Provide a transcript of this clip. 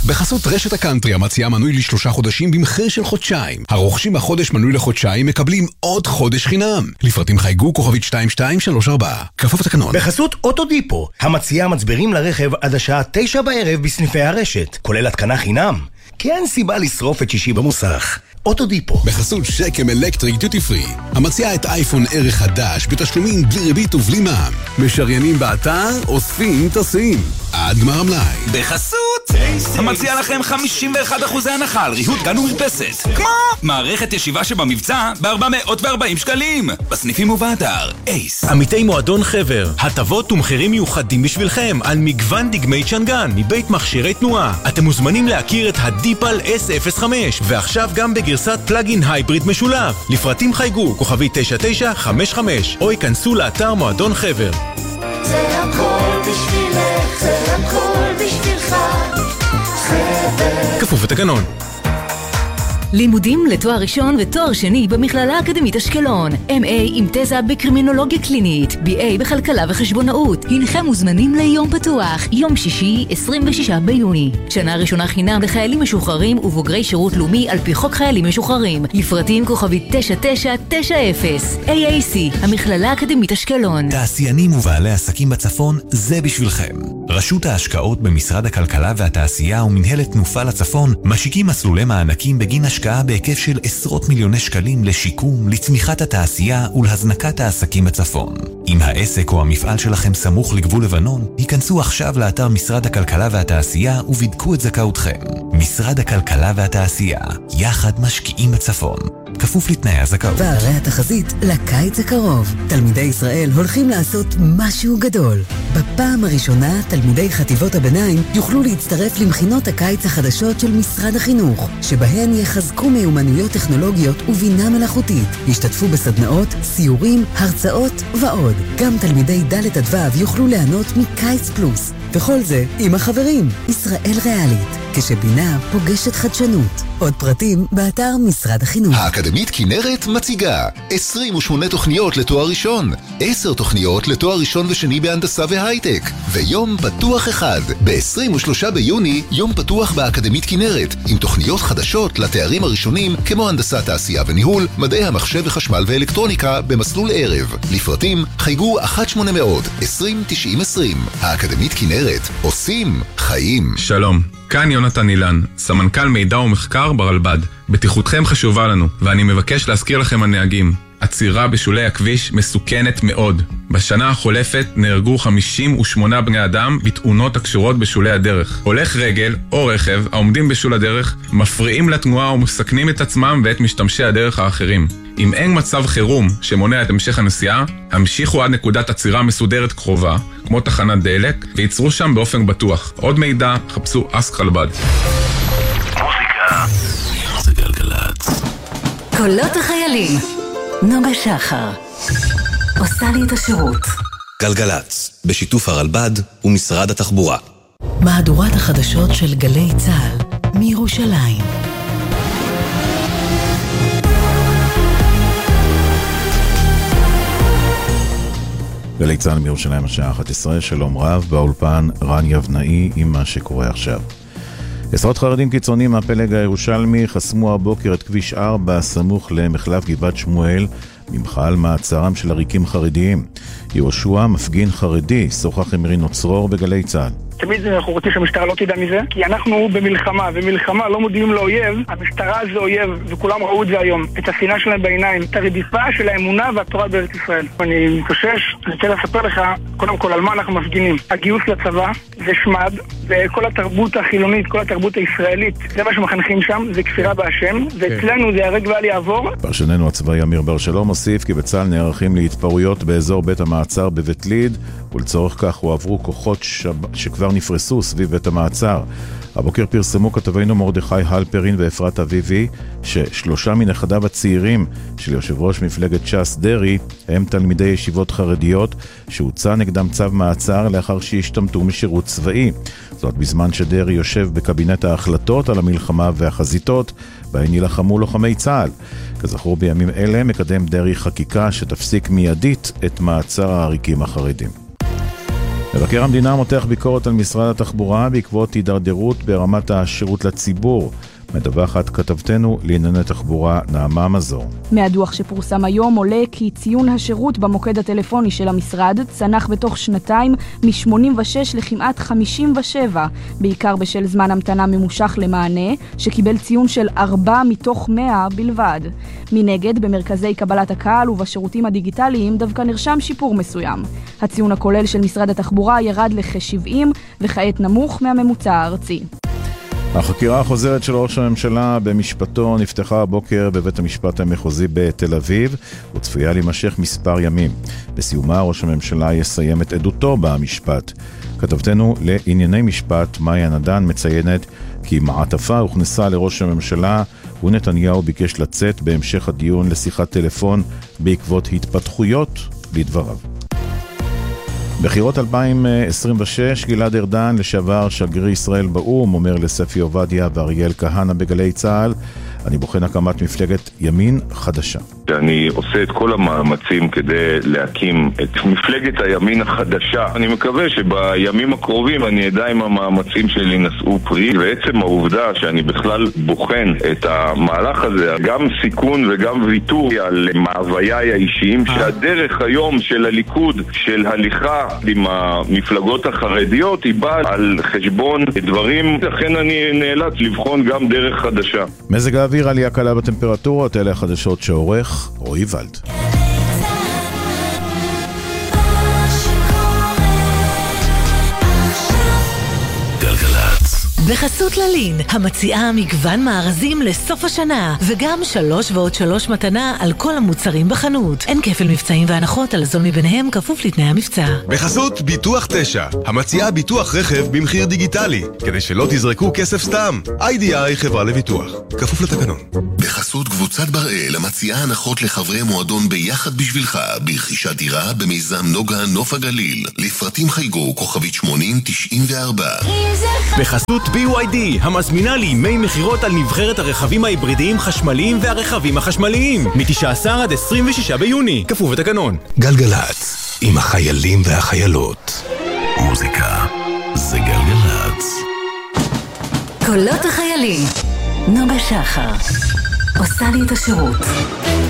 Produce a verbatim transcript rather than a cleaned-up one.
בחסות רשת הקאנטרי המציעה מנוי לשלושה חודשים במחיר של חודשיים. הרוכשים החודש מנוי לחודשיים מקבלים עוד חודש חינם. לפרטים חייגו כוכבית שתיים שתיים שלוש ארבע. כפוף לתקנון. בחסות אוטודיפו, המציעה מצברים לרכב עד השעה תשע בערב בסניפי הרשת, כולל התקנה חינם. כי אין סיבה לשרוף את שישי במוסך. אוטודיפו. בחסות שקם אלקטריק דיוטי פרי, המציעה את אייפון ערך חדש בתשלומים בלי ריבית ובלי מע"מ. משריינים באתר, אוספים, טסים. עד גמר המלאי. בחסות המציע לכם חמישים ואחד אחוז הנחה על ריהוט גן ומרפסת, כמו מערכת ישיבה שבמבצע ב-ארבע מאות וארבעים שקלים בסניפים ובאתר. אייס. עמיתי מועדון חבר, הטבות ומחירים מיוחדים בשבילכם על מגוון דגמי צ'נגן מבית מכשירי תנועה. אתם מוזמנים להכיר את הדיפל אס אפס חמש, ועכשיו גם בגרסת פלאגין הייבריד משולב. לפרטים חייגו כוכבי תשע תשע חמש חמש או ייכנסו לאתר מועדון חבר. זה הכל בשבילך, זה הכל בשבילך, חבר. כפוף לתקנון. לימודים לתואר ראשון ותואר שני במכללה האקדמית אשקלון. אם איי עם תזה בקרימינולוגיה קלינית, בי איי בכלכלה וחשבונאות. הנכם מוזמנים ליום פתוח, יום שישי, עשרים ושישה ביוני. שנה ראשונה חינם לחיילים משוחררים ובוגרי שירות לאומי על פי חוק חיילים משוחררים. לפרטים כוכבית תשע תשע תשע אפס. איי איי סי, המכללה האקדמית אשקלון. תעשיינים ובעלי עסקים בצפון, זה בשבילכם. רשות ההשקעות במשרד הכלכלה והתעשייה ומנהלת תנופה לצפון משיקים מסלולי מענקים בגין השקעה בהיקף של עשרות מיליוני שקלים לשיקום, לצמיחת התעשייה ולהזנקת העסקים בצפון. אם העסק או המפעל שלכם סמוך לגבול לבנון, היכנסו עכשיו לאתר משרד הכלכלה והתעשייה ובדקו את זכאותכם. משרד הכלכלה והתעשייה, יחד משקיעים בצפון. כפוף לתנאי הזכאות. והרי התחזית לקיץ הקרוב. תלמידי ישראל הולכים לעשות משהו גדול. בפעם הראשונה, תלמידי חטיבות הביניים יוכלו להצטרף למכינות הקיץ החדשות של משרד החינוך, שבהן יחזקו מיומנויות טכנולוגיות ובינה מלאכותית. ישתתפו בסדנאות, סיורים, הרצאות ועוד. גם תלמידי ד' עד ו' יוכלו ליהנות מקיץ פלוס. וכל זה עם החברים. ישראל ריאלית, כשבינה פוגשת חדשנות. עוד פרטים באתר משרד החינוך. האקדמית כנרת מציגה עשרים ושמונה תוכניות לתואר ראשון, עשר תוכניות לתואר ראשון ושני בהנדסה והייטק, ויום פתוח אחד. ב-עשרים ושלושה ביוני יום פתוח באקדמית כנרת, עם תוכניות חדשות לתארים הראשונים כמו הנדסת תעשייה וניהול, מדעי המחשב וחשמל ואלקטרוניקה במסלול ערב. לפרטים חייגו אחת שמונה מאות עשרים תשעים עשרים. האקדמית כנרת, עושים חיים. שלום, כאן יונתן אילן, סמנכ"ל מידע ומחקר ברלב"ד. בטיחותכם חשובה לנו, ואני מבקש להזכיר לכם הנהגים. עצירה בשולי הכביש מסוכנת מאוד. בשנה החולפת נהרגו חמישים ושמונה בני אדם בתאונות הקשורות בשולי הדרך. הולך רגל או רכב העומדים בשול הדרך מפריעים לתנועה ומסכנים את עצמם ואת משתמשי הדרך האחרים. אם אין מצב חירום שמונע את המשך הנסיעה, המשיכו עד נקודת עצירה מסודרת קרובה, כמו תחנת דלק, ויצרו שם באופן בטוח. עוד מידע, חפשו אסק חלבד. מוזיקה זה גלגלצ. קולות החיילים. נוגה שחר עושה לי את השירות. גלגלצ, בשיתוף הרלב"ד ומשרד התחבורה. מהדורת החדשות של גלי צה"ל מירושלים. גלי צה"ל מירושלים השעה אחת עשרה, שלום רב, באולפן רן יבנאי עם מה שקורה עכשיו. עשרות חרדים קיצוניים מהפלג הירושלמי חסמו הבוקר את כביש ארבע סמוך למחלף גבעת שמואל ממחאה על מעצרם של עריקים חרדיים. יהושע, מפגין חרדי, שוחח עם רינו צרור בגלי צה"ל. תמיד אנחנו רוצים שהמשטרה לא תדע מזה, כי אנחנו במלחמה, ומלחמה לא מודיעים לאויב. המשטרה זה אויב, וכולם ראו את זה היום. את השנאה שלהם בעיניים, את הרדיפה של האמונה והתורה בארץ ישראל. אני מתושש, אני רוצה לספר לך, קודם כל על מה אנחנו מפגינים. הגיוס לצבא, זה שמד, וכל התרבות החילונית, כל התרבות הישראלית, זה מה שמחנכים שם, זה כפירה בהשם, ואצלנו זה הרג ואל יעבור. פרשננו הצבאי אמיר בר שלום מוסיף כי בצה"ל נערכים להתפרעויות באזור בית המעצר בבית ליד, ולצורך כך הועברו כוחות שב... שכבר נפרסו סביב בית המעצר. הבוקר פרסמו כתבינו מרדכי הלפרין ואפרת אביבי ששלושה מנכדיו הצעירים של יושב ראש מפלגת ש"ס דרי הם תלמידי ישיבות חרדיות שהוצא נגדם צו מעצר לאחר שהשתמטו משירות צבאי. זאת בזמן שדרי יושב בקבינט ההחלטות על המלחמה והחזיתות בהן ילחמו לוחמי צה"ל. כזכור בימים אלה מקדם דרי חקיקה שתפסיק מיידית את מעצר העריקים החרדים. מבקר המדינה מותח ביקורת על משרד התחבורה בעקבות הידרדרות ברמת השירות לציבור. מדווחת כתבתנו לענייני תחבורה נעמה מזור. מהדוח שפורסם היום עולה כי ציון השירות במוקד הטלפוני של המשרד צנח בתוך שנתיים מ-שמונים ושש לכמעט חמישים ושבע, בעיקר בשל זמן המתנה ממושך למענה, שקיבל ציון של ארבע מתוך מאה בלבד. מנגד, במרכזי קבלת הקהל ובשירותים הדיגיטליים דווקא נרשם שיפור מסוים. הציון הכולל של משרד התחבורה ירד לכ-שבעים וכעת נמוך מהממוצע הארצי. החקירה החוזרת של ראש הממשלה במשפטו נפתחה הבוקר בבית המשפט המחוזי בתל אביב וצפויה להימשך מספר ימים. בסיומה ראש הממשלה יסיים את עדותו במשפט. כתבתנו לענייני משפט מאיה נדן מציינת כי מעטפה הוכנסה לראש הממשלה ונתניהו ביקש לצאת בהמשך הדיון לשיחת טלפון בעקבות התפתחויות לדבריו. בחירות אלפיים עשרים ושש, גלעד ארדן, לשעבר שגריר ישראל באום, אומר לספי עובדיה ואריאל כהנא בגלי צה"ל, אני בוחן הקמת מפלגת ימין חדשה. אני עושה את כל המאמצים כדי להקים את מפלגת הימין החדשה. אני מקווה שבימים הקרובים אני אדע אם המאמצים שלי נשאו פרי, ועצם העובדה שאני בכלל בוחן את המהלך הזה, גם סיכון וגם ויתור על מאוויי האישיים, שהדרך היום של הליכוד, של הליכה עם המפלגות החרדיות, היא באה על חשבון דברים, לכן אני נאלץ לבחון גם דרך חדשה. מזג האוויר, עלייה קלה בטמפרטורות, אלה החדשות שעורך רועי ולד. בחסות ללין, המציעה מגוון מארזים לסוף השנה, וגם שלוש ועוד שלוש מתנה על כל המוצרים בחנות. אין כפל מבצעים והנחות על זול מביניהם כפוף לתנאי המבצע. בחסות ביטוח תשע, המציעה ביטוח רכב במחיר דיגיטלי, כדי שלא תזרקו כסף סתם. איי די איי חברה לביטוח, כפוף לתקנון. בחסות קבוצת בראל, המציעה הנחות לחברי מועדון ביחד בשבילך, ברכישת דירה במיזם נוגה נוף הגליל. לפרטים חייגו כוכבית שמונים תשעים וארבע. בחסות בי וואי די, המזמינה לימי מחירות על נבחרת הרכבים ההיברידיים חשמליים והרכבים החשמליים, מ-תשעה עשר עד עשרים ושישה ביוני, כפוף לתקנון. גלגלץ, עם החיילים והחיילות. מוזיקה זה גלגלץ. קולות החיילים, נוגה שחר, עושה לי את השירות.